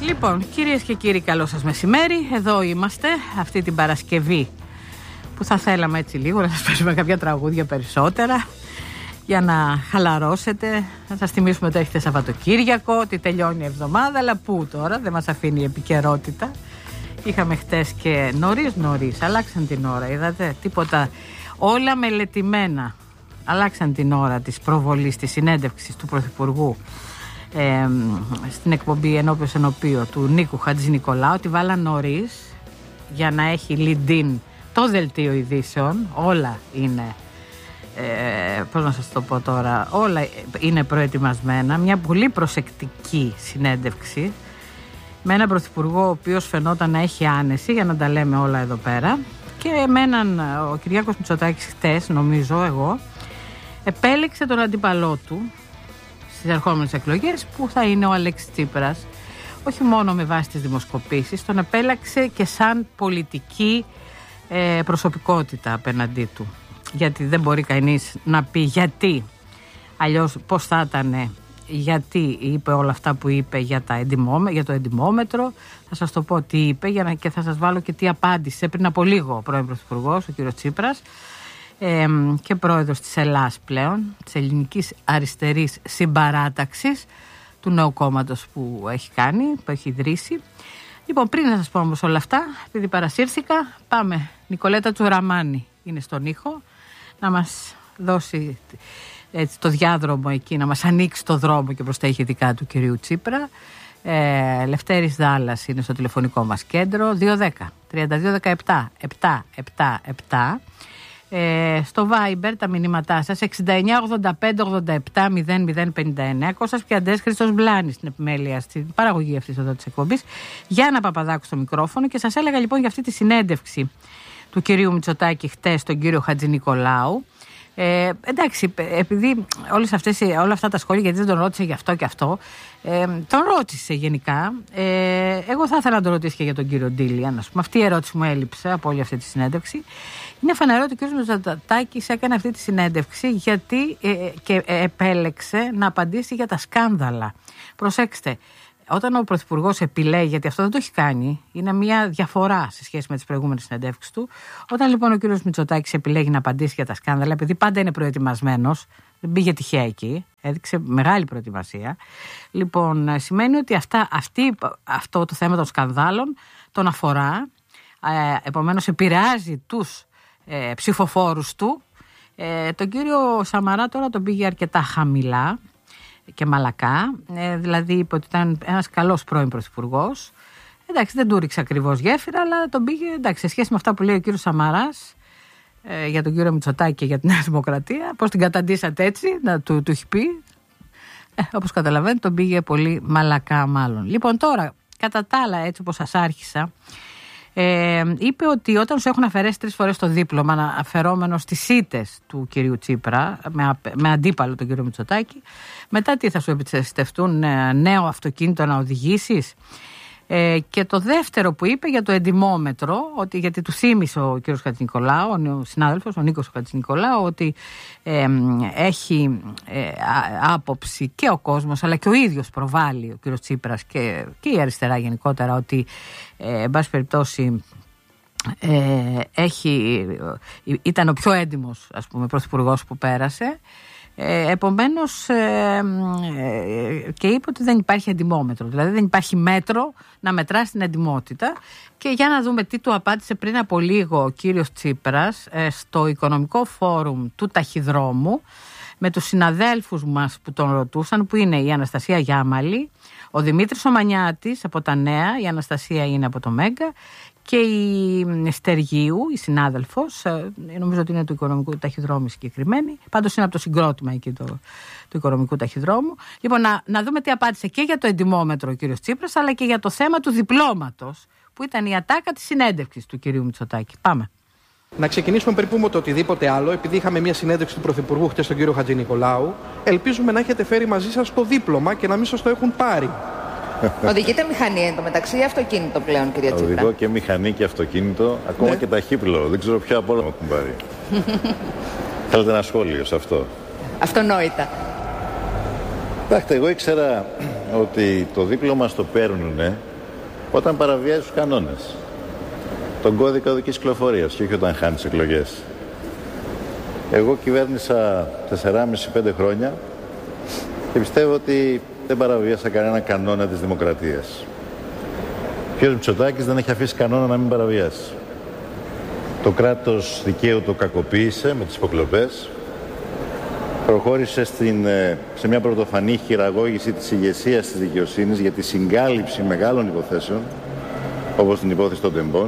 Λοιπόν, κυρίες και κύριοι, καλό σας μεσημέρι. Εδώ είμαστε αυτή την Παρασκευή που θα θέλαμε έτσι λίγο να σας παίξουμε κάποια τραγούδια περισσότερα για να χαλαρώσετε, να σας θυμίσουμε ότι έχετε Σαββατοκύριακο, ότι τελειώνει η εβδομάδα, αλλά πού τώρα, δεν μας αφήνει η επικαιρότητα. Είχαμε χτες και νωρίς, αλλάξαν την ώρα, είδατε, τίποτα, όλα μελετημένα. Αλλάξαν την ώρα της προβολής, της συνέντευξης του Πρωθυπουργού στην εκπομπή Ενώπιος Ενωπείο του Νίκου Χατζηνικολάου. Τη βάλαν νωρίς για να έχει lead-in το δελτίο ειδήσεων. Όλα είναι, πώς να σας το πω τώρα, όλα είναι προετοιμασμένα. Μια πολύ προσεκτική συνέντευξη με έναν Πρωθυπουργό ο οποίος φαινόταν να έχει άνεση, για να τα λέμε όλα εδώ πέρα, και με έναν, ο Κυριάκος Μητσοτάκης χτες, νομίζω εγώ, επέλεξε τον αντίπαλό του στις ερχόμενες εκλογές, που θα είναι ο Αλέξης Τσίπρας. Όχι μόνο με βάση τις δημοσκοπήσεις, τον επέλεξε και σαν πολιτική προσωπικότητα απέναντί του. Γιατί δεν μπορεί κανείς να πει γιατί, αλλιώς πώς θα ήταν, γιατί είπε όλα αυτά που είπε για το εντιμόμετρο. Θα σας το πω τι είπε και θα σας βάλω και τι απάντησε πριν από λίγο ο πρώην Πρωθυπουργός, ο κ. Τσίπρας, και πρόεδρος της ΕΛΑΣ πλέον, της Ελληνικής Αριστερής Συμπαράταξης, του νέου κόμματος που έχει κάνει, που έχει ιδρύσει. Λοιπόν, πριν να σας πω όμως όλα αυτά, επειδή παρασύρθηκα, πάμε. Νικολέτα Τσουραμάνη είναι στον ήχο, να μας δώσει έτσι το διάδρομο εκεί, να μας ανοίξει το δρόμο και προς τα ηχητικά του κυρίου Τσίπρα. Λευτέρης Δάλλας είναι στο τηλεφωνικό μας κέντρο, 210-3217-777. Στο Viber τα μηνύματά σας 69-85-87-0059. Κώστας Πιαντές, Χρήστος Μπλάνης στην επιμέλεια, στην παραγωγή αυτής εδώ της εκπομπής, Γιάννα Παπαδάκου στο μικρόφωνο. Και σας έλεγα λοιπόν για αυτή τη συνέντευξη του κυρίου Μητσοτάκη χτες στον κύριο Χατζηνικολάου. Εντάξει, επειδή όλα αυτά τα σχόλια, γιατί δεν τον ρώτησε για αυτό και αυτό, τον ρώτησε γενικά. Εγώ θα ήθελα να τον ρωτήσει και για τον κύριο Ντίλιαν, ας πούμε. Αυτή η ερώτηση μου έλειψε από όλη αυτή τη συνέντευξη. Είναι φανερό ότι ο κύριος Μητσοτάκης έκανε αυτή τη συνέντευξη γιατί και επέλεξε να απαντήσει για τα σκάνδαλα. Προσέξτε. Όταν ο Πρωθυπουργός επιλέγει, γιατί αυτό δεν το έχει κάνει, είναι μια διαφορά σε σχέση με τις προηγούμενες συνεντεύξεις του. Όταν λοιπόν ο κύριος Μητσοτάκης επιλέγει να απαντήσει για τα σκάνδαλα, επειδή πάντα είναι προετοιμασμένος, δεν πήγε τυχαία εκεί, έδειξε μεγάλη προετοιμασία. Λοιπόν, σημαίνει ότι αυτό το θέμα των σκανδάλων τον αφορά, επομένως επηρεάζει τους ψηφοφόρους του. Τον κύριο Σαμαρά τώρα τον πήγε αρκετά χαμηλά και μαλακά, δηλαδή είπε ότι ήταν ένας καλός πρώην πρωθυπουργός. Εντάξει, δεν του ρίξε ακριβώς γέφυρα, αλλά τον πήγε, εντάξει, σε σχέση με αυτά που λέει ο κύριος Σαμαράς για τον κύριο Μητσοτάκη και για την Νέα Δημοκρατία, πώς την καταντήσατε έτσι, να του έχει πει, όπως καταλαβαίνετε τον πήγε πολύ μαλακά μάλλον. Λοιπόν, τώρα, κατά τα άλλα, έτσι όπως σας άρχισα, είπε ότι όταν σου έχουν αφαιρέσει 3 φορές το δίπλωμα, αναφερόμενο στις ήττες του κυρίου Τσίπρα με αντίπαλο τον κύριο Μητσοτάκη, μετά τι θα σου εμπιστευτούν, νέο αυτοκίνητο να οδηγήσεις? Και το δεύτερο που είπε για το εντιμόμετρο, ότι, γιατί του θύμισε ο κύριος Χατζηνικολάου, ο συνάδελφος, ο Νίκος Χατζηνικολάου, ότι έχει άποψη και ο κόσμος, αλλά και ο ίδιος προβάλλει ο κύριος Τσίπρας και η αριστερά γενικότερα, ότι εν πάση περιπτώσει ήταν ο πιο έντιμος, ας πούμε, πρωθυπουργός που πέρασε. Επομένως και είπε ότι δεν υπάρχει εντιμόμετρο, δηλαδή δεν υπάρχει μέτρο να μετρά την εντιμότητα. Και για να δούμε τι του απάντησε πριν από λίγο ο κύριος Τσίπρας στο Οικονομικό Φόρουμ του Ταχυδρόμου με τους συναδέλφους μας που τον ρωτούσαν, που είναι η Αναστασία Γιάμαλη, ο Δημήτρης Ομανιάτης από τα Νέα, η Αναστασία είναι από το Μέγκα, και η Στεργίου, η συνάδελφος, νομίζω ότι είναι του Οικονομικού Ταχυδρόμου συγκεκριμένη, πάντως είναι από το συγκρότημα εκεί του Οικονομικού Ταχυδρόμου. Λοιπόν, να δούμε τι απάντησε και για το εντιμόμετρο ο κύριος Τσίπρας, αλλά και για το θέμα του διπλώματος, που ήταν η ατάκα της συνέντευξης του κυρίου Μητσοτάκη. Πάμε. Να ξεκινήσουμε περίπου με το οτιδήποτε άλλο, επειδή είχαμε μια συνέντευξη του Πρωθυπουργού χτες τον κύριο Χατζηνικολάου. Ελπίζουμε να έχετε φέρει μαζί σας το δίπλωμα και να μην σας το έχουν πάρει. Οδηγείτε μηχανή εντωμεταξύ ή αυτοκίνητο πλέον, κυρία Τσίπρα? Οδηγώ και μηχανή και αυτοκίνητο, ακόμα και ταχύπλο. Δεν ξέρω ποιο από όλα μου έχουν πάρει. Θέλετε ένα σχόλιο σε αυτό? Αυτονόητα. Κοιτάξτε, εγώ ήξερα ότι το δίπλωμα στο παίρνουνε όταν παραβιάζει τους κανόνες, τον κώδικα οδικής κυκλοφορίας και όχι όταν χάνεις εκλογές. Εγώ κυβέρνησα 4,5-5 χρόνια και πιστεύω ότι δεν παραβίασα κανένα κανόνα της δημοκρατίας. Ο κ. Μητσοτάκης δεν έχει αφήσει κανόνα να μην παραβιάσει. Το κράτος δικαίου το κακοποίησε με τις υποκλοπές. Προχώρησε σε μια πρωτοφανή χειραγώγηση της ηγεσίας της δικαιοσύνης για τη συγκάλυψη μεγάλων υποθέσεων, όπως την υπόθεση των τεμπών.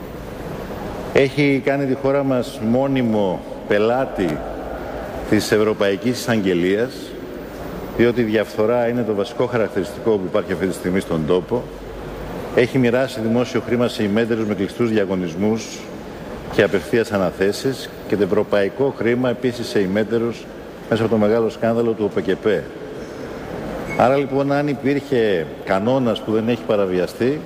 Έχει κάνει τη χώρα μας μόνιμο πελάτη της Ευρωπαϊκής Εισαγγελίας, διότι η διαφθορά είναι το βασικό χαρακτηριστικό που υπάρχει αυτή τη στιγμή στον τόπο. Έχει μοιράσει δημόσιο χρήμα σε ημέτερους με κλειστούς διαγωνισμούς και απευθείας αναθέσεις και το ευρωπαϊκό χρήμα επίσης σε ημέτερους μέσα από το μεγάλο σκάνδαλο του ΟΠΕΚΕΠΕ. Άρα λοιπόν, αν υπήρχε κανόνας που δεν έχει παραβιαστεί,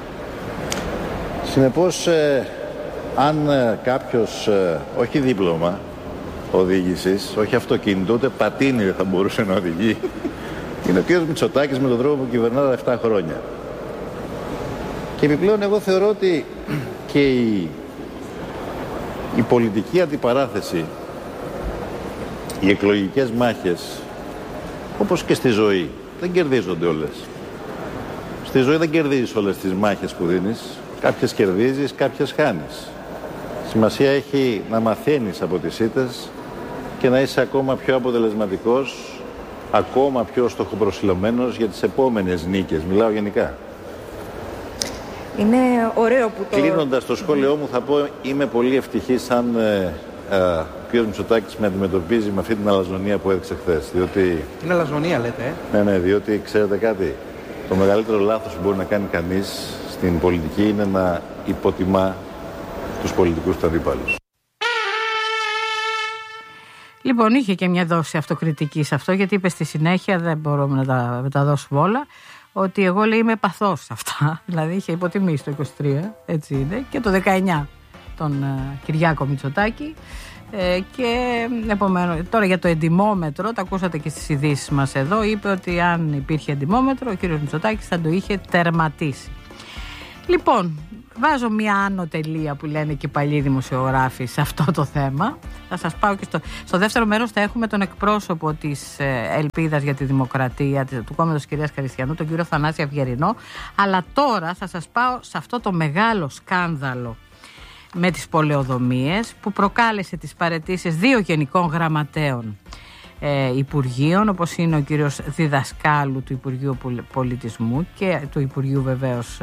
συνεπώς αν κάποιος, όχι δίπλωμα οδήγησης, όχι αυτοκίνητο, ούτε πατίνι δεν θα μπορούσε να οδηγεί, είναι ο κ. Μητσοτάκης με τον τρόπο που κυβερνά τα 7 χρόνια. Και επιπλέον εγώ θεωρώ ότι και η πολιτική αντιπαράθεση, οι εκλογικές μάχες, όπως και στη ζωή, δεν κερδίζονται όλες. Στη ζωή δεν κερδίζεις όλες τις μάχες που δίνεις. Κάποιες κερδίζεις, κάποιες χάνεις. Σημασία έχει να μαθαίνεις από τις ήττες και να είσαι ακόμα πιο αποτελεσματικός, ακόμα πιο στοχοπροσιλωμένος για τις επόμενες νίκες. Μιλάω γενικά. Είναι ωραίο που το... Κλείνοντας το σχόλιο μου θα πω, είμαι πολύ ευτυχής αν ο κ. Μητσοτάκης με αντιμετωπίζει με αυτή την αλαζονία που έδειξε χθες. Διότι... Είναι αλαζονία λέτε, Ναι, διότι ξέρετε κάτι, το μεγαλύτερο λάθος που μπορεί να κάνει κανείς στην πολιτική είναι να υποτιμά τους πολιτικούς του αντίπαλους. Λοιπόν, είχε και μια δόση αυτοκριτική σε αυτό, γιατί είπε στη συνέχεια, δεν μπορούμε να τα δώσουμε όλα, ότι εγώ, λέει, είμαι παθός σε αυτά. Δηλαδή είχε υποτιμήσει το 23, έτσι είναι, και το 19 τον Κυριάκο Μητσοτάκη. Και επομένως, τώρα για το εντιμόμετρο, τα ακούσατε και στις ειδήσεις μας εδώ, είπε ότι αν υπήρχε εντιμόμετρο, ο κύριος Μητσοτάκης θα το είχε τερματίσει. Λοιπόν, βάζω μια άνω τελεία που λένε και οι παλιοί δημοσιογράφοι σε αυτό το θέμα. Θα σας πάω και στο δεύτερο μέρος, θα έχουμε τον εκπρόσωπο της Ελπίδας για τη Δημοκρατία, του κόμματος κυρίας Καριστιανού, τον κύριο Θανάση Αυγερινό. Αλλά τώρα θα σας πάω σε αυτό το μεγάλο σκάνδαλο με τις πολεοδομίες που προκάλεσε τις παραιτήσεις 2 γενικών γραμματέων υπουργείων, όπως είναι ο κύριος Διδασκάλου του Υπουργείου Πολιτισμού και του Υπουργείου βεβαίως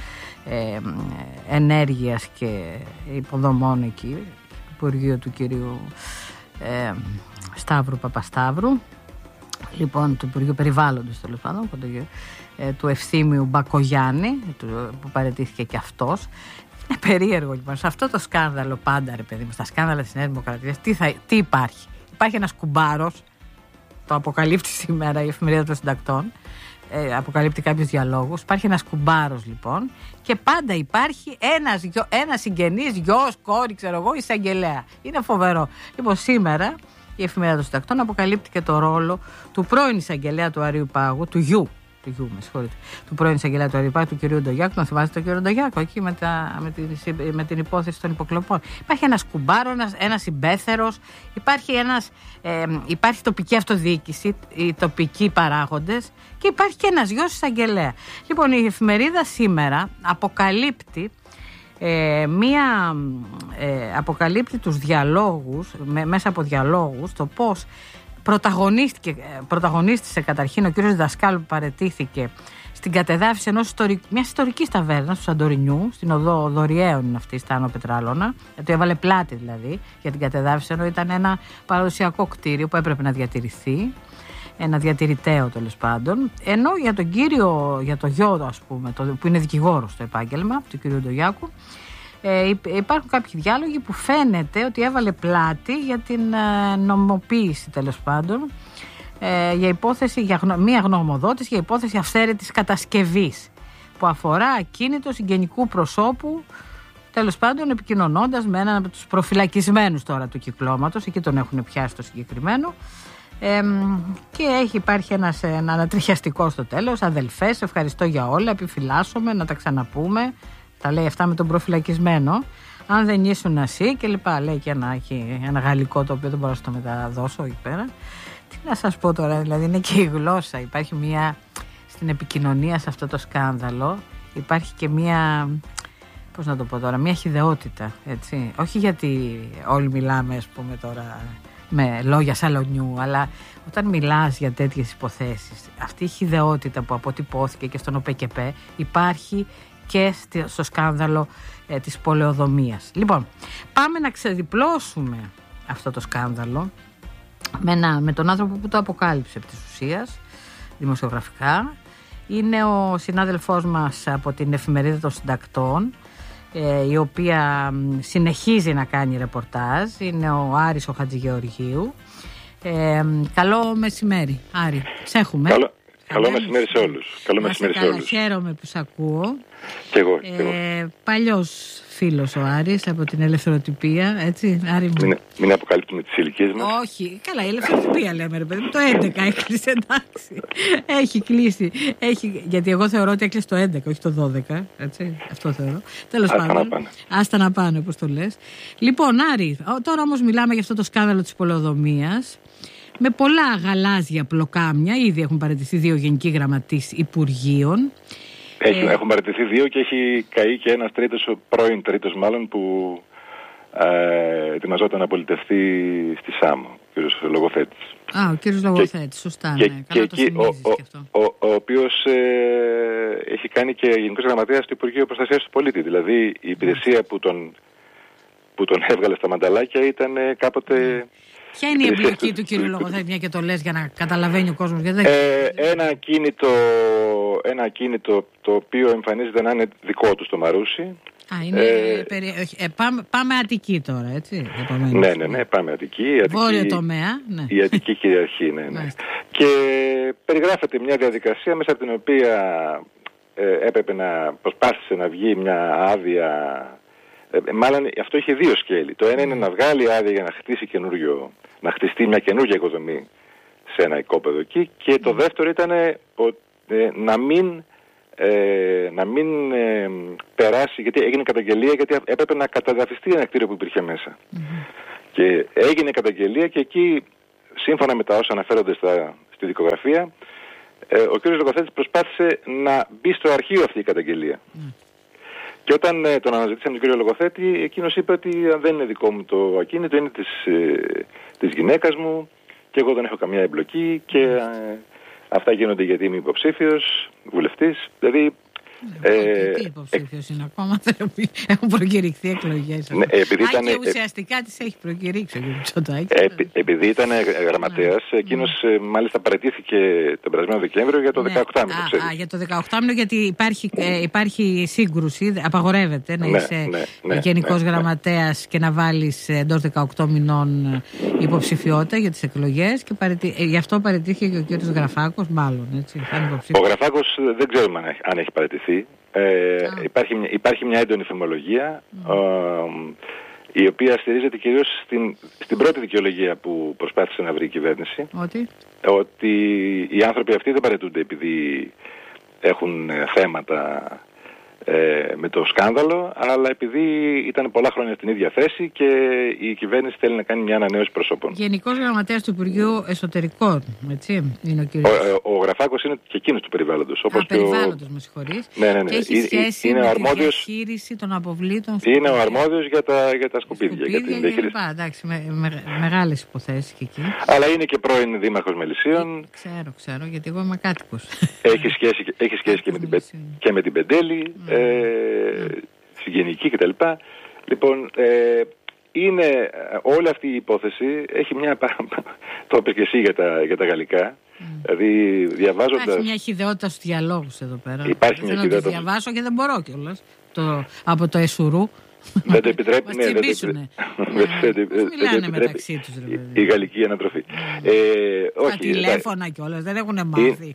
Ενέργειας και Υποδομών εκεί, Υπουργείο του κυρίου Σταύρου Παπασταύρου, λοιπόν του Υπουργείου Περιβάλλοντος τέλος πάντων, του Ευθύμιου Μπακογιάννη που παραιτήθηκε και αυτός. Είναι περίεργο λοιπόν σε αυτό το σκάνδαλο πάντα, ρε παιδί μου, στα σκάνδαλα της Νέας Δημοκρατίας, τι υπάρχει. Υπάρχει ένας κουμπάρος, το αποκαλύπτει σήμερα η Εφημερίδα των Συντακτών, αποκαλύπτει κάποιους διαλόγους. Υπάρχει ένας κουμπάρος λοιπόν και πάντα υπάρχει ένας συγγενής, γιος, κόρη, ξέρω εγώ, εισαγγελέα. Είναι φοβερό. Λοιπόν, σήμερα η Εφημερίδα των Συντακτών αποκαλύπτει και το ρόλο του πρώην εισαγγελέα του Αριού Πάγου, του πρώην εισαγγελέα του Αριού Πάγου, του κυρίου Ντογιάκου. Τον θυμάστε τον κύριο Ντογιάκου εκεί με την υπόθεση των υποκλοπών. Υπάρχει ένας κουμπάρος, ένας συμπέθερος, υπάρχει τοπική αυτοδιοίκηση, οι τοπικοί παράγοντες και υπάρχει και ένας γιος εισαγγελέα. Λοιπόν, η εφημερίδα σήμερα αποκαλύπτει τους διαλόγους, μέσα από διαλόγους, το πώς πρωταγωνίστησε καταρχήν ο κύριος Δασκάλου που παραιτήθηκε στην κατεδάφιση μιας ιστορικής ταβέρνας του Σαντορινιού, στην οδό Δωριαίων είναι αυτή, στα Άνω Πετράλωνα, γιατί έβαλε πλάτη δηλαδή για την κατεδάφιση, ενώ ήταν ένα παραδοσιακό κτίριο που έπρεπε να διατηρηθεί, ένα διατηρηταίο τέλος πάντων, ενώ για το γιο, ας πούμε, που είναι δικηγόρος στο επάγγελμα του κύριου Ντογιάκου, υπάρχουν κάποιοι διάλογοι που φαίνεται ότι έβαλε πλάτη για την νομοποίηση τέλος πάντων, για υπόθεση, μία γνωμοδότηση για υπόθεση αυθαίρετης κατασκευής που αφορά ακίνητο συγγενικού προσώπου, τέλος πάντων επικοινωνώντας με έναν από τους προφυλακισμένους τώρα του κυκλώματος, εκεί τον έχουν πιάσει το συγκεκριμένο, Και υπάρχει ένα ανατριχιαστικό στο τέλος. Αδελφές, ευχαριστώ για όλα, επιφυλάσσομαι, να τα ξαναπούμε. Τα λέει αυτά με τον προφυλακισμένο. Αν δεν ήσουν εσύ και λοιπά. Λέει και ένα γαλλικό το οποίο δεν μπορώ να το μεταδώσω εκεί πέρα. Τι να σας πω τώρα, δηλαδή είναι και η γλώσσα. Υπάρχει στην επικοινωνία σε αυτό το σκάνδαλο, υπάρχει και πώς να το πω τώρα, μια χυδαιότητα, έτσι. Όχι γιατί όλοι μιλάμε, ας πούμε τώρα, με λόγια σαλονιού, αλλά όταν μιλάς για τέτοιες υποθέσεις, αυτή η χυδαιότητα που αποτυπώθηκε και στον ΟΠΕΚΕΠΕ υπάρχει και στο σκάνδαλο της πολεοδομίας. Λοιπόν, πάμε να ξεδιπλώσουμε αυτό το σκάνδαλο με τον άνθρωπο που το αποκάλυψε επί της ουσίας, δημοσιογραφικά. Είναι ο συνάδελφός μας από την Εφημερίδα των Συντακτών, η οποία συνεχίζει να κάνει ρεπορτάζ. Είναι ο Άρης ο Χατζηγεωργίου. Καλό μεσημέρι, Άρη. Σε έχουμε. Καλό μεσημέρι σε όλους. Καλό μεσημέρι σε όλους. Χαίρομαι που σ' ακούω. Κι εγώ. Παλιός φίλος ο Άρης από την Ελευθεροτυπία, έτσι, Άρη μου. Μην αποκαλύπτουμε τις ηλικίες μας. Όχι, καλά, η Ελευθεροτυπία λέμε, ρε παιδί μου, το 11 έκλεισε, εντάξει. Έχει κλείσει, γιατί εγώ θεωρώ ότι έκλεισε το 11, όχι το 12, έτσι, αυτό θεωρώ. Τέλος πάντων, άστα να πάνε, όπως το λες. Λοιπόν, Άρη, τώρα όμως μιλάμε για αυτό το σκάνδαλο της πολεοδομίας. Με πολλά γαλάζια πλοκάμια, ήδη έχουν παραιτηθεί 2 γενικοί γραμματείς υπουργείων. Έχουν παραιτηθεί 2 και έχει καεί και ένας πρώην τρίτος μάλλον, που ετοιμαζόταν να πολιτευτεί στη ΣΑΜ, ο κύριος Λογοθέτης. Ο κύριος Λογοθέτης, σωστά, ναι. Καλά το θυμίζεις και αυτό. Ο οποίος έχει κάνει και γενικός γραμματέας του Υπουργείου Προστασίας του Πολίτη. Δηλαδή η υπηρεσία που τον έβγαλε στα μανταλάκια ήταν κάποτε... Ποια είναι η εμπλοκή του κύριου Λογοθέτη, μια και το λες για να καταλαβαίνει ο κόσμος? Ένα ακίνητο το οποίο εμφανίζεται να είναι δικό του στο Μαρούσι. Πάμε Αττική τώρα, έτσι. Ναι, πάμε Αττική. Βόρειο τομέα. Ναι. Η Αττική κυριαρχεί, ναι. Και περιγράφεται μια διαδικασία μέσα από την οποία έπρεπε να προσπάθησε να βγει μια άδεια. Μάλλον αυτό είχε 2 σκέλη. Το ένα είναι να βγάλει άδεια για να χτιστεί μια καινούργια οικοδομή σε ένα οικόπεδο εκεί, και το δεύτερο ήταν να μην περάσει, γιατί έγινε καταγγελία, γιατί έπρεπε να καταδαφιστεί ένα κτίριο που υπήρχε μέσα. Και έγινε καταγγελία, και εκεί, σύμφωνα με τα όσα αναφέρονται στη δικογραφία, ο κ. Λογοθέτης προσπάθησε να μπει στο αρχείο αυτή η καταγγελία. Και όταν τον αναζητήσαμε τον κύριο Λογοθέτη, εκείνος είπε ότι δεν είναι δικό μου το ακίνητο, είναι της γυναίκας μου και εγώ δεν έχω καμία εμπλοκή και αυτά γίνονται γιατί είμαι υποψήφιος, βουλευτής. Δηλαδή... τι υποψήφιος είναι ακόμα, έχουν προκηρυχθεί εκλογές. Ναι, και ουσιαστικά τις έχει προκηρύξει ο κ. Μητσοτάκης. Επειδή ήταν γραμματέας, εκείνος μάλιστα παραιτήθηκε τον περασμένο Δεκέμβριο για το 18μηνο. Για το 18μηνο, γιατί υπάρχει σύγκρουση, απαγορεύεται να είσαι γενικός γραμματέας και να βάλεις εντός 18 μηνών υποψηφιότητα για τις εκλογές, και γι' αυτό παραιτήθηκε και ο κ. Γραφάκος, μάλλον. Έτσι, ο Γραφάκος δεν ξέρουμε αν έχει παραιτηθεί. Υπάρχει μια έντονη φημολογία, η οποία στηρίζεται κυρίως στην πρώτη δικαιολογία που προσπάθησε να βρει η κυβέρνηση, ότι οι άνθρωποι αυτοί δεν παραιτούνται επειδή έχουν θέματα με το σκάνδαλο, αλλά επειδή ήταν πολλά χρόνια στην ίδια θέση και η κυβέρνηση θέλει να κάνει μια ανανέωση προσώπων. Γενικός Γραμματέας του Υπουργείου Εσωτερικών, έτσι, είναι ο κύριος. Ο Γραφάκος είναι και εκείνος του περιβάλλοντος. Περιβάλλοντος, με συγχωρείς. Ναι. Και έχει σχέση με τη διαχείριση των αποβλήτων. Είναι ο αρμόδιος για τα σκουπίδια. Για την διαχείριση. Εντάξει, μεγάλες υποθέσεις και εκεί. Αλλά είναι και πρώην δήμαρχος Μελισσίων. Ξέρω, γιατί εγώ είμαι κάτοικος. Έχει σχέση και με την Πεντέλη. Συγγενική κτλ. Λοιπόν, είναι όλη αυτή η υπόθεση έχει μια το είπες και εσύ για τα γαλλικά. Δηλαδή διαβάζοντας... Υπάρχει μια χυδαιότητα στους διαλόγους εδώ πέρα. Υπάρχει μια χυδαιότητα. Θέλω να τη διαβάσω και δεν μπορώ κιόλας από το Εσουρού. Δεν το επιτρέπει. Δεν μιλάνε μεταξύ τους. Η γαλλική ανατροφή. Τα τηλέφωνα κιόλας δεν έχουν μάθει.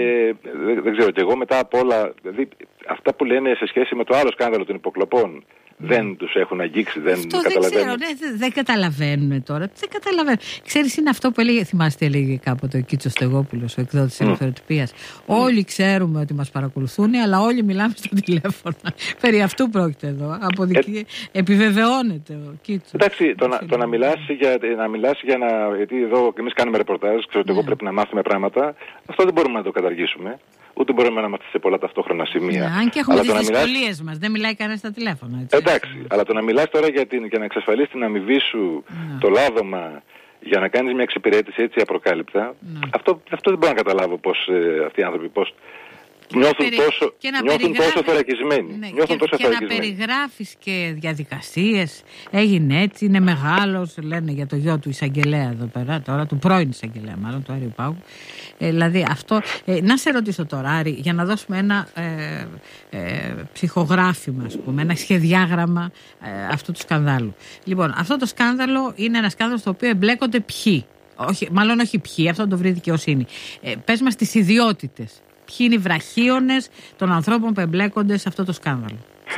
Δεν ξέρω, και εγώ μετά από όλα, δηλαδή αυτά που λένε σε σχέση με το άλλο σκάνδαλο των υποκλοπών, δεν τους έχουν αγγίξει, δεν αυτό καταλαβαίνουν. Δεν ξέρω, δεν καταλαβαίνουν τώρα. Δεν καταλαβαίνουν. Ξέρεις, είναι αυτό που έλεγε, θυμάστε, έλεγε κάποτε ο Κίτσος Στεγόπουλος, ο εκδότης της Ελευθεροτυπίας. Όλοι ξέρουμε ότι μας παρακολουθούν, αλλά όλοι μιλάμε στο τηλέφωνο. Περί αυτού πρόκειται εδώ. Επιβεβαιώνεται ο Κίτσος. Εντάξει, το να μιλάς για να. Γιατί εδώ εμείς κάνουμε ρεπορτάζ, ξέρω ότι εγώ πρέπει να μάθουμε πράγματα. Αυτό δεν μπορούμε να το καταργήσουμε. Ούτε μπορούμε να είμαστε σε πολλά ταυτόχρονα σημεία. Αν και έχουμε τις δυσκολίες μας, δεν μιλάει κανένας στα τηλέφωνα. Εντάξει, αλλά το να μιλάς τώρα για να εξασφαλίσεις την αμοιβή σου, το λάδωμα, για να κάνεις μια εξυπηρέτηση έτσι απροκάλυπτα, αυτό δεν μπορώ να καταλάβω πώς αυτοί οι άνθρωποι νιώθουν τόσο θωρακισμένοι. Ναι, και να περιγράφεις και διαδικασίες. Έγινε έτσι, είναι μεγάλος, λένε για το γιο του εισαγγελέα εδώ πέρα, τώρα του πρώην εισαγγελέα, μάλλον του Άριου Πάγου. Δηλαδή αυτό. Να σε ρωτήσω τώρα, Άρη, για να δώσουμε ένα ψυχογράφημα, ας πούμε, ένα σχεδιάγραμμα αυτού του σκανδάλου. Λοιπόν, αυτό το σκάνδαλο είναι ένα σκάνδαλο στο οποίο εμπλέκονται ποιοι. Μάλλον όχι ποιοι, αυτό το βρει δικαιοσύνη. Πες μας τις ιδιότητες. Ποιοι είναι οι βραχίονες των ανθρώπων που εμπλέκονται σε αυτό το σκάνδαλο.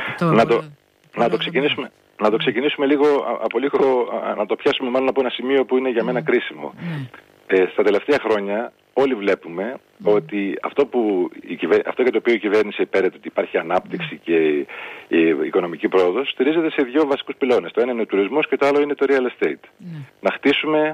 Να το ξεκινήσουμε λίγο, να το πιάσουμε μάλλον από ένα σημείο που είναι για μένα κρίσιμο. Στα τελευταία χρόνια όλοι βλέπουμε ότι αυτό για το οποίο η κυβέρνηση υπέρεται ότι υπάρχει ανάπτυξη και η οικονομική πρόοδος στηρίζεται σε δύο βασικούς πυλώνες. Το ένα είναι ο τουρισμός και το άλλο είναι το real estate. Να χτίσουμε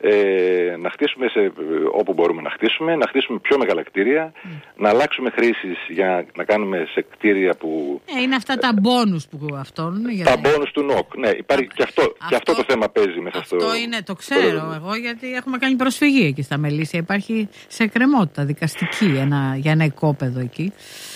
όπου μπορούμε να χτίσουμε πιο μεγάλα κτίρια, να αλλάξουμε χρήσεις για να κάνουμε σε κτίρια που... είναι αυτά τα μπόνους που αυτόν... Τα μπόνους του ΝΟΚ, ναι, υπάρχει και αυτό το θέμα παίζει μέσα στο... Αυτό είναι, το ξέρω εγώ, γιατί έχουμε κάνει προσφυγή εκεί στα Μελίσια, υπάρχει σε εκκρεμότητα δικαστική για ένα οικόπεδο εκεί.